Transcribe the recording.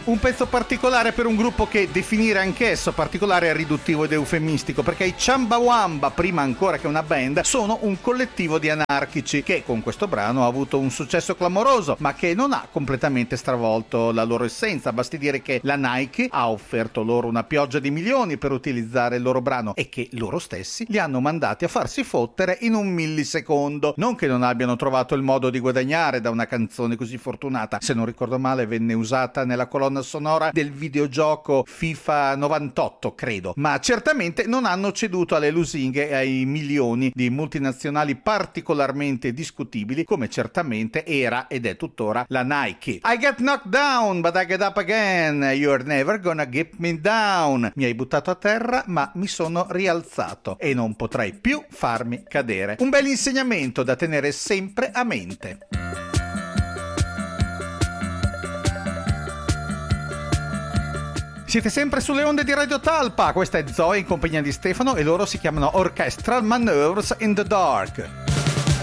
Un pezzo particolare per un gruppo che definire anch'esso particolare è riduttivo ed eufemistico, perché i Chumbawamba, prima ancora che una band, sono un collettivo di anarchici che con questo brano ha avuto un successo clamoroso, ma che non ha completamente stravolto la loro essenza. Basti dire che la Nike ha offerto loro una pioggia di milioni per utilizzare il loro brano e che loro stessi li hanno mandati a farsi fottere in un millisecondo. Non che non abbiano trovato il modo di guadagnare da una canzone così fortunata. Se non ricordo male venne usata nella colonna sonora del videogioco FIFA 98, credo, ma certamente non hanno ceduto alle lusinghe e ai milioni di multinazionali particolarmente discutibili, come certamente era ed è tuttora la Nike. I get knocked down but I get up again, you're never gonna get me down. Mi hai buttato a terra ma mi sono rialzato e non potrai più farmi cadere. Un bel insegnamento da tenere sempre a mente. Siete sempre sulle onde di Radio Talpa, questa è Zoe in compagnia di Stefano e loro si chiamano Orchestral Manoeuvres in the Dark.